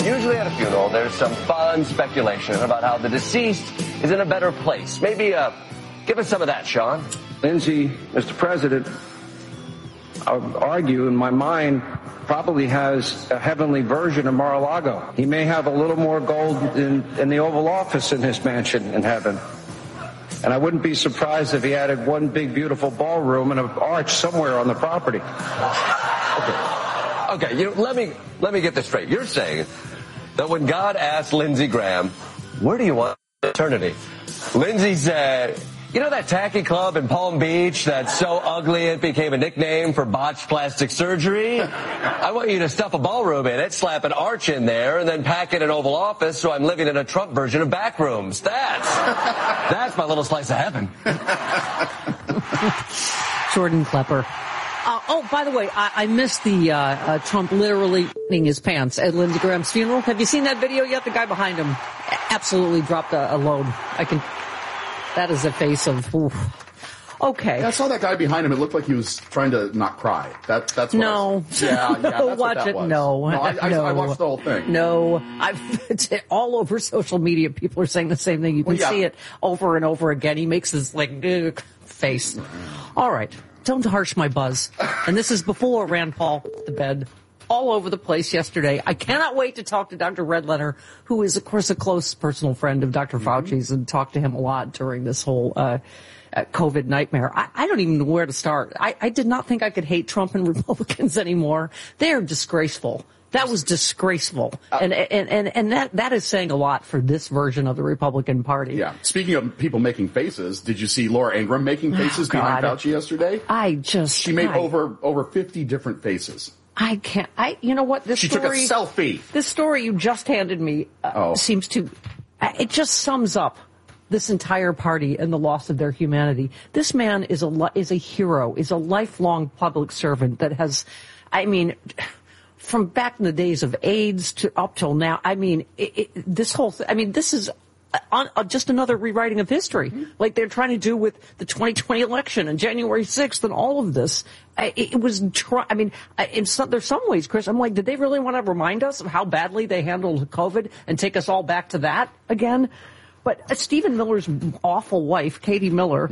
Usually at a funeral, there's some fun speculation about how the deceased is in a better place. Maybe give us some of that, Sean. Lindsey, Mr. President, I would argue in my mind probably has a heavenly version of Mar-a-Lago. He may have a little more gold in the Oval Office in his mansion in heaven. And I wouldn't be surprised if he added one big, beautiful ballroom and an arch somewhere on the property. Okay, let me get this straight. You're saying that when God asked Lindsey Graham, where do you want eternity? Lindsey said, you know that tacky club in Palm Beach that's so ugly it became a nickname for botched plastic surgery? I want you to stuff a ballroom in it, slap an arch in there, and then pack in an Oval Office so I'm living in a Trump version of Backrooms. That's my little slice of heaven. Jordan Klepper. By the way, I missed the Trump literally in his pants at Lindsey Graham's funeral. Have you seen that video yet? The guy behind him absolutely dropped a load. That is a face of, oof. Okay. Yeah, I saw that guy behind him. It looked like he was trying to not cry. That's what no. Yeah, that's watch what that it. was. No, I watched the whole thing. No, it's all over social media. People are saying the same thing. You can see it over and over again. He makes his face. All right. Don't harsh my buzz. And this is before Rand Paul to bed. All over the place yesterday. I cannot wait to talk to Dr. Red Leonard, who is, of course, a close personal friend of Dr. Fauci's, and talk to him a lot during this whole COVID nightmare. I don't even know where to start. I did not think I could hate Trump and Republicans anymore. They are disgraceful. That was disgraceful. And that is saying a lot for this version of the Republican Party. Yeah. Speaking of people making faces, did you see Laura Ingraham making faces behind Fauci yesterday? She made over 50 different faces. I can't. You know what? She took a selfie. This story you just handed me seems to. It just sums up this entire party and the loss of their humanity. This man is a hero. Is a lifelong public servant that has. From back in the days of AIDS to up till now. This is just another rewriting of history, like they're trying to do with the 2020 election and January 6th and all of this. There's some ways, Chris, I'm like, did they really want to remind us of how badly they handled COVID and take us all back to that again? But Stephen Miller's awful wife, Katie Miller,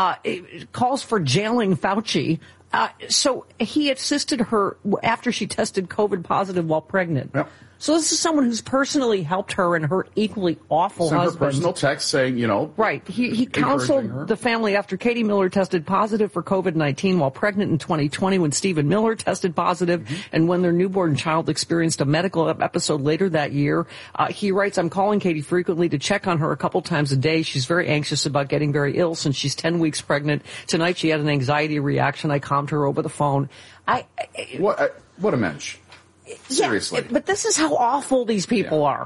calls for jailing Fauci. So he assisted her after she tested COVID positive while pregnant. Yep. So this is someone who's personally helped her and her equally awful husband. Sent her personal text saying, Right. He counseled the family after Katie Miller tested positive for COVID-19 while pregnant in 2020 when Stephen Miller tested positive and when their newborn child experienced a medical episode later that year. He writes, I'm calling Katie frequently to check on her a couple times a day. She's very anxious about getting very ill since she's 10 weeks pregnant. Tonight she had an anxiety reaction. I calmed her over the phone. What a mensch. Seriously. Yeah, but this is how awful these people are.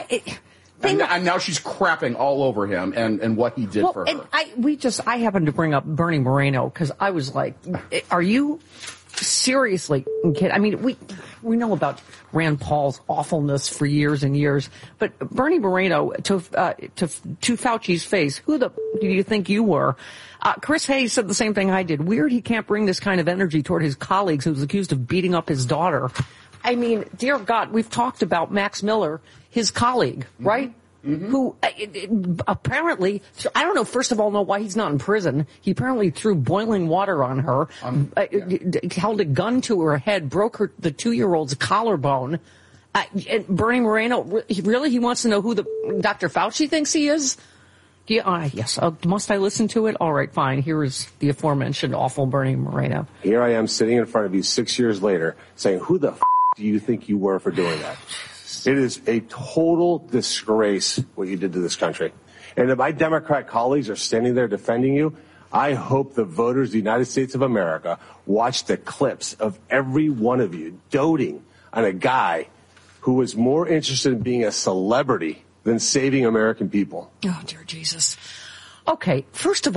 And now she's crapping all over him and what he did for her. I happened to bring up Bernie Moreno because I was like, are you seriously kidding? We know about Rand Paul's awfulness for years and years, but Bernie Moreno to Fauci's face, who do you think you were? Chris Hayes said the same thing I did. Weird he can't bring this kind of energy toward his colleagues who was accused of beating up his daughter. Dear God, we've talked about Max Miller, his colleague, right? Who apparently, I don't know, first of all, know why he's not in prison. He apparently threw boiling water on her, held a gun to her head, broke the 2-year-old's collarbone. Bernie Moreno, he wants to know who Dr. Fauci thinks he is? Yes. Must I listen to it? All right, fine. Here is the aforementioned awful Bernie Moreno. Here I am sitting in front of you 6 years later saying, who the do you think you were for doing that? It is a total disgrace what you did to this country. And if my Democrat colleagues are standing there defending you, I hope the voters of the United States of America watch the clips of every one of you doting on a guy who was more interested in being a celebrity than saving American people. Oh, dear Jesus. Okay, first of all,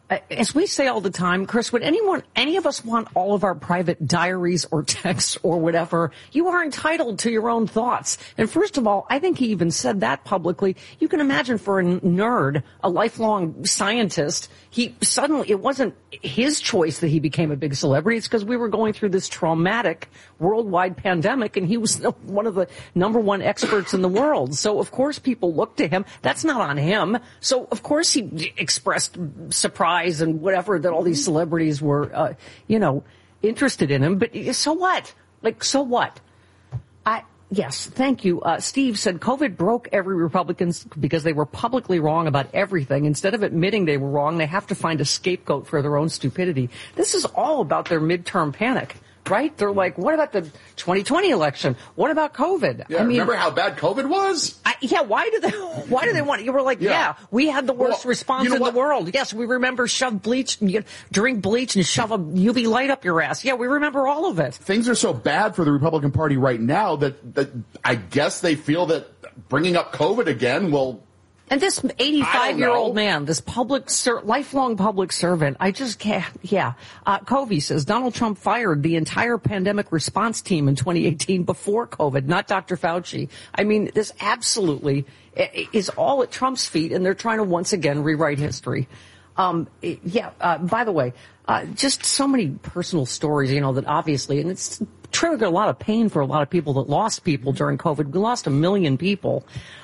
as we say all the time, Chris, would any of us want all of our private diaries or texts or whatever? You are entitled to your own thoughts. And first of all, I think he even said that publicly. You can imagine for a nerd, a lifelong scientist, it wasn't his choice that he became a big celebrity. It's because we were going through this traumatic worldwide pandemic, and he was one of the number one experts in the world. So, of course, people looked to him. That's not on him. So, of course, he expressed surprise and whatever that all these celebrities were, interested in him. But so what? So what? Yes, thank you. Steve said COVID broke every Republican because they were publicly wrong about everything. Instead of admitting they were wrong, they have to find a scapegoat for their own stupidity. This is all about their midterm panic, right? They're like, what about the 2020 election? What about COVID? Yeah, remember how bad COVID was? Why do they want it? You were like, we had the worst response in the world. Yes, we remember drink bleach and shove a UV light up your ass. Yeah, we remember all of it. Things are so bad for the Republican Party right now that I guess they feel that bringing up COVID again will... And this 85-year-old man, this lifelong public servant, I just can't, Covey says Donald Trump fired the entire pandemic response team in 2018 before COVID, not Dr. Fauci. I mean, this absolutely is all at Trump's feet, and they're trying to once again rewrite history. By the way, just so many personal stories, that obviously, and it's triggered a lot of pain for a lot of people that lost people during COVID. We lost 1 million people.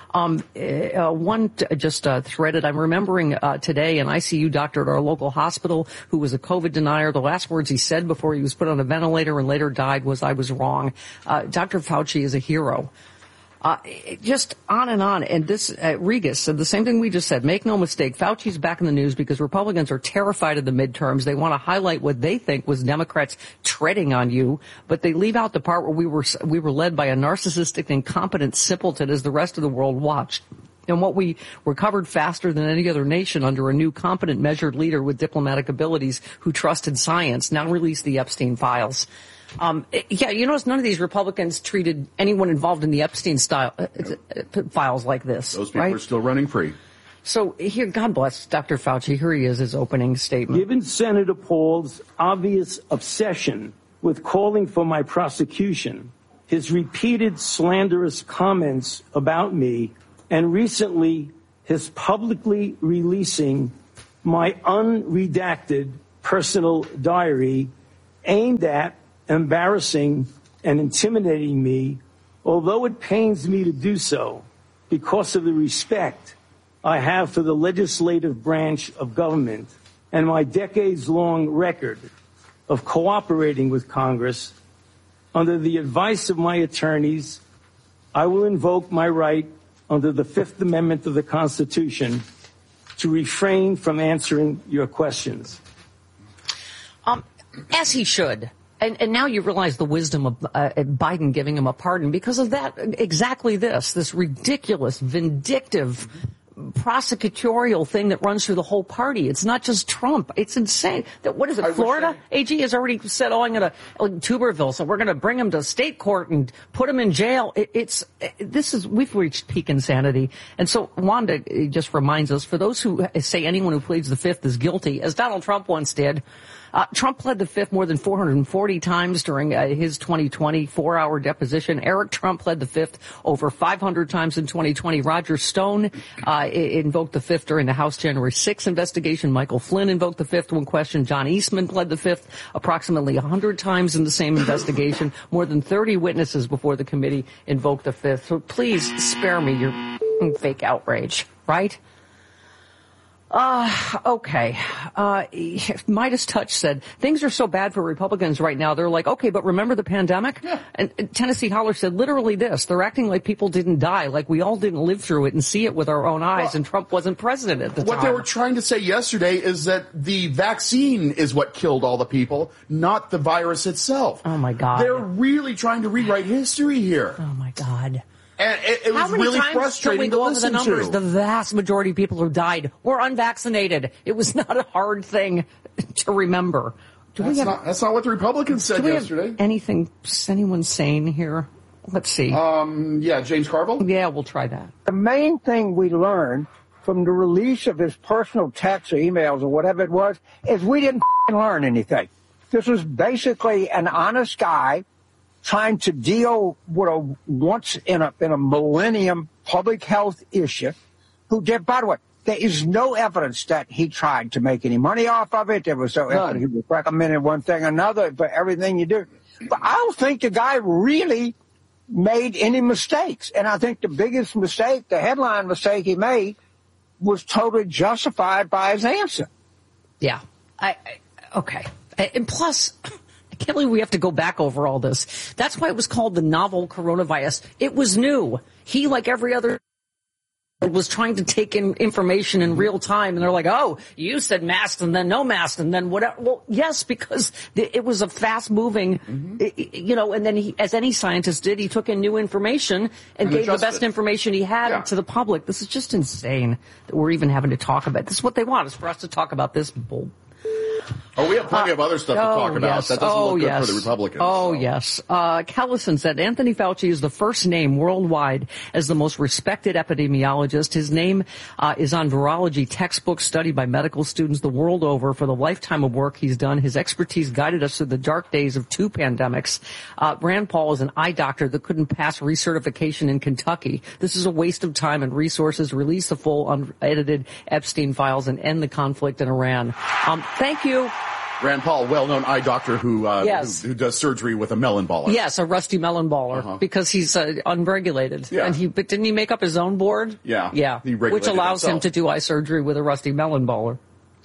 One just threaded, I'm remembering today an ICU doctor at our local hospital who was a COVID denier. The last words he said before he was put on a ventilator and later died was, "I was wrong." Dr. Fauci is a hero. Just on and on. And this, Regas said the same thing we just said. Make no mistake, Fauci's back in the news because Republicans are terrified of the midterms. They want to highlight what they think was Democrats treading on you, but they leave out the part where we were led by a narcissistic, incompetent simpleton as the rest of the world watched. And what we recovered faster than any other nation under a new competent, measured leader with diplomatic abilities who trusted science now released the Epstein files. You notice none of these Republicans treated anyone involved in the Epstein files like this. Those people are still running free. So here, God bless Dr. Fauci. Here he is, his opening statement. Given Senator Paul's obvious obsession with calling for my prosecution, his repeated slanderous comments about me, and recently his publicly releasing my unredacted personal diary aimed at embarrassing and intimidating me, although it pains me to do so because of the respect I have for the legislative branch of government and my decades-long record of cooperating with Congress. Under the advice of my attorneys, I will invoke my right under the Fifth Amendment of the Constitution to refrain from answering your questions. As he should. And now you realize the wisdom of Biden giving him a pardon because of that, exactly this ridiculous, vindictive, prosecutorial thing that runs through the whole party. It's not just Trump. It's insane. What is it, Florida? AG has already said, I'm going to, Tuberville, so we're going to bring him to state court and put him in jail. We've reached peak insanity. And so Wanda just reminds us, for those who say anyone who pleads the Fifth is guilty, as Donald Trump once did, Trump pled the Fifth more than 440 times during his 2020 4-hour deposition. Eric Trump pled the Fifth over 500 times in 2020. Roger Stone invoked the Fifth during the House January 6th investigation. Michael Flynn invoked the Fifth when questioned. John Eastman pled the Fifth approximately 100 times in the same investigation. More than 30 witnesses before the committee invoked the Fifth. So please spare me your fake outrage, right? Okay. Midas Touch said, things are so bad for Republicans right now. They're like, okay, but remember the pandemic? Yeah. And Tennessee Holler said literally this. They're acting like people didn't die, like we all didn't live through it and see it with our own eyes, and Trump wasn't president at the time. What they were trying to say yesterday is that the vaccine is what killed all the people, not the virus itself. Oh, my God. They're really trying to rewrite history here. Oh, my God. And it was really frustrating to listen to. How many times go over the numbers? The vast majority of people who died were unvaccinated. It was not a hard thing to remember. That's not what the Republicans said yesterday. Anyone sane here? Let's see. James Carville? Yeah, we'll try that. The main thing we learned from the release of his personal texts or emails or whatever it was is we didn't learn anything. This was basically an honest guy trying to deal with a once in a millennium public health issue who did, by the way, there is no evidence that he tried to make any money off of it. There was no evidence he was recommending one thing or another for everything you do. But I don't think the guy really made any mistakes. And I think the biggest mistake, the headline mistake he made, was totally justified by his answer. Yeah. Okay. And plus, I can't believe we have to go back over all this. That's why it was called the novel coronavirus. It was new. He, like every other, was trying to take in information in real time, and they're like, oh, you said masks and then no masks and then whatever. Well, yes, because it was a fast moving, and then he, as any scientist did, he took in new information and gave the best information he had to the public. This is just insane that we're even having to talk about this. Is what they want is for us to talk about this bull. Oh, we have plenty of other stuff to talk about. Yes. That doesn't look good for the Republicans. Yes. Kellison said Anthony Fauci is the first name worldwide as the most respected epidemiologist. His name is on virology textbooks studied by medical students the world over. For the lifetime of work he's done, his expertise guided us through the dark days of 2 pandemics. Rand Paul is an eye doctor that couldn't pass recertification in Kentucky. This is a waste of time and resources. Release the full unedited Epstein files and end the conflict in Iran. Thank you. Rand Paul, well-known eye doctor who does surgery with a melon baller. Yes, a rusty melon baller, because he's unregulated. Yeah. But didn't he make up his own board? Yeah. Which allows him to do eye surgery with a rusty melon baller.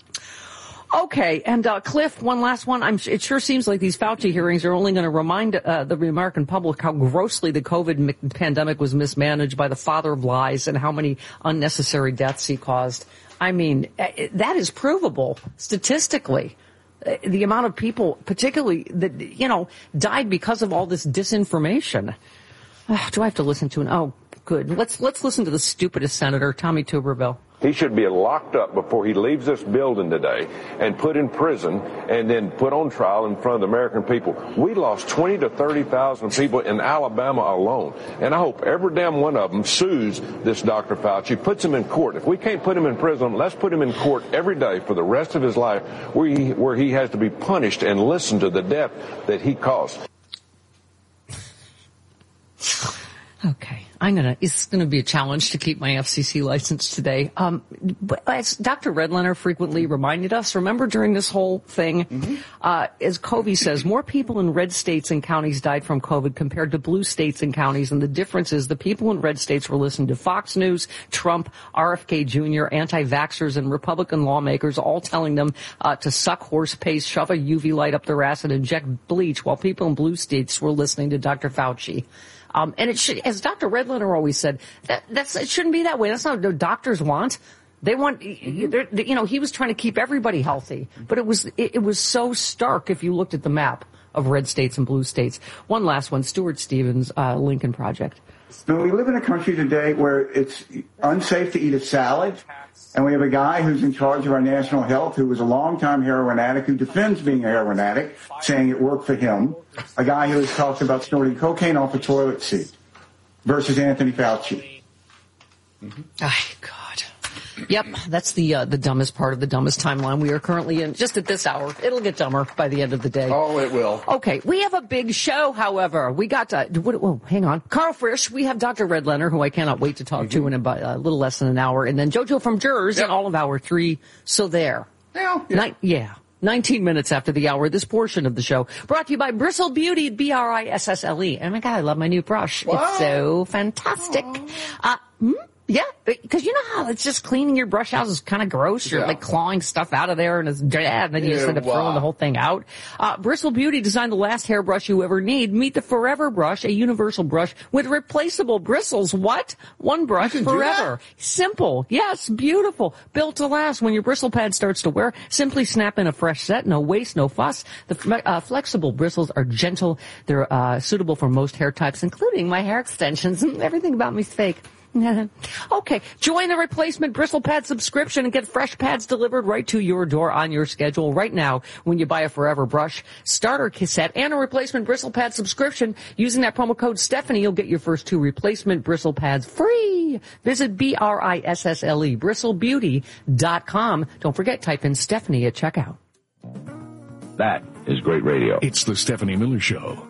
Okay, and Cliff, one last one. It sure seems like these Fauci hearings are only going to remind the American public how grossly the COVID pandemic was mismanaged by the father of lies and how many unnecessary deaths he caused. I mean, that is provable statistically. The amount of people, particularly that, died because of all this disinformation. Do I have to listen to Oh, good. Let's listen to the stupidest senator, Tommy Tuberville. He should be locked up before he leaves this building today and put in prison and then put on trial in front of the American people. We lost 20 to 30,000 people in Alabama alone. And I hope every damn one of them sues this Dr. Fauci, puts him in court. If we can't put him in prison, let's put him in court every day for the rest of his life where he has to be punished and listen to the death that he caused. Okay. It's gonna be a challenge to keep my FCC license today. But as Dr. Redlener frequently reminded us, remember during this whole thing, as Covey says, more people in red states and counties died from COVID compared to blue states and counties. And the difference is the people in red states were listening to Fox News, Trump, RFK Jr., anti-vaxxers, and Republican lawmakers all telling them to suck horse paste, shove a UV light up their ass, and inject bleach, while people in blue states were listening to Dr. Fauci. And it should, as Dr. Redlener always said, it shouldn't be that way. That's not what doctors want. They want, he was trying to keep everybody healthy, but it was so stark if you looked at the map of red states and blue states. One last one, Stuart Stevens, Lincoln Project. We live in a country today where it's unsafe to eat a salad, and we have a guy who's in charge of our national health who was a longtime heroin addict who defends being a heroin addict, saying it worked for him. A guy who has talked about snorting cocaine off a toilet seat versus Anthony Fauci. Oh, God. Yep, that's the dumbest part of the dumbest timeline we are currently in. Just at this hour, it'll get dumber by the end of the day. Oh, it will. Okay, we have a big show. However, we got hang on, Carl Frisch. We have Dr. Redlener, who I cannot wait to talk to in about a little less than an hour, and then JoJo from Jers in all of hour 3. So there. 19 minutes after the hour, this portion of the show brought to you by Bristle Beauty, Brissle. Oh my God, I love my new brush. Wow. It's so fantastic. Yeah, because you know how it's just cleaning your brush out is kind of gross. You're like clawing stuff out of there and it's and then you just end up throwing the whole thing out. Bristle Beauty designed the last hairbrush you ever need. Meet the Forever Brush, a universal brush with replaceable bristles. What? One brush forever. Simple. Yes, beautiful. Built to last. When your bristle pad starts to wear, simply snap in a fresh set. No waste, no fuss. The flexible bristles are gentle. They're suitable for most hair types, including my hair extensions. Everything about me's fake. Okay, join the replacement bristle pad subscription and get fresh pads delivered right to your door on your schedule right now when you buy a Forever Brush starter set and a replacement bristle pad subscription. Using that promo code Stephanie, you'll get your first 2 replacement bristle pads free. Bristly. Visit BRISSLE, bristlebeauty.com. Don't forget, type in Stephanie at checkout. That is great radio. It's the Stephanie Miller Show.